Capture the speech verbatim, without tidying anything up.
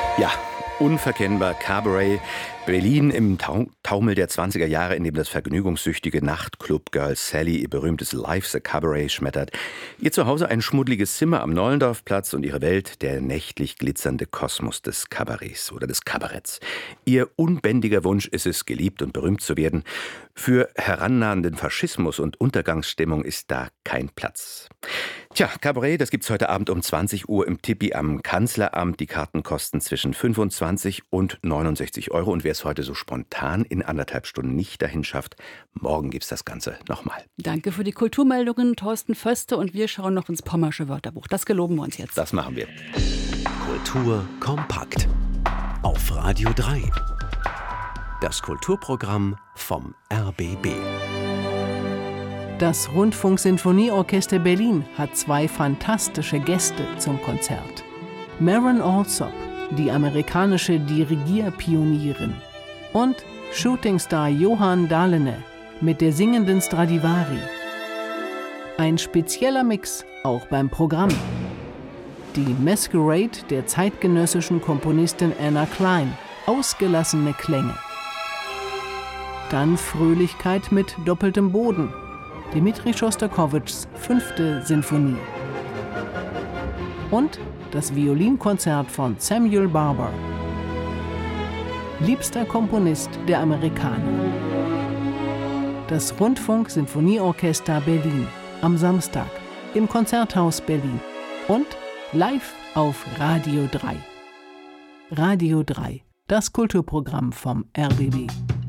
Ja, unverkennbar Cabaret. Berlin im Tau- Taumel der zwanziger Jahre, in dem das vergnügungssüchtige Nachtclub-Girl Sally ihr berühmtes Live the Cabaret schmettert. Ihr Zuhause ein schmuddeliges Zimmer am Nollendorfplatz und ihre Welt der nächtlich glitzernde Kosmos des Kabarets oder des Kabaretts. Ihr unbändiger Wunsch ist es, geliebt und berühmt zu werden. Für herannahenden Faschismus und Untergangsstimmung ist da kein Platz. Tja, Cabaret, das gibt's heute Abend um zwanzig Uhr im Tippi am Kanzleramt. Die Karten kosten zwischen fünfundzwanzig und neunundsechzig Euro. Und wer es heute so spontan in anderthalb Stunden nicht dahin schafft, morgen gibt's das Ganze nochmal. Danke für die Kulturmeldungen, Thorsten Föste. Und wir schauen noch ins Pommersche Wörterbuch. Das geloben wir uns jetzt. Das machen wir. Kultur kompakt auf Radio drei. Das Kulturprogramm vom R B B. Das Rundfunk-Sinfonieorchester Berlin hat zwei fantastische Gäste zum Konzert. Maren Alsop, die amerikanische Dirigierpionierin, und Shootingstar Johan Dahlene mit der singenden Stradivari. Ein spezieller Mix auch beim Programm. Die Masquerade der zeitgenössischen Komponistin Anna Klein, ausgelassene Klänge. Dann Fröhlichkeit mit doppeltem Boden. Dmitri Schostakowitschs fünfte Sinfonie. Und das Violinkonzert von Samuel Barber. Liebster Komponist der Amerikaner. Das Rundfunk-Sinfonieorchester Berlin am Samstag im Konzerthaus Berlin und live auf Radio drei. Radio drei, das Kulturprogramm vom R B B.